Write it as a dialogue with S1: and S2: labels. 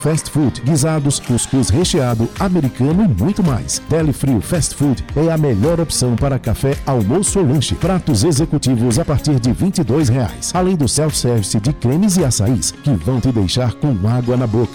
S1: Fast Food, guisados, cuscuz recheado, americano e muito mais. Deli Frio Fast Food é a melhor opção para café, almoço ou lanche. Pratos executivos a partir de R$ 22,00. Além do self-service de cremes e açaís, que vão te deixar com água na boca.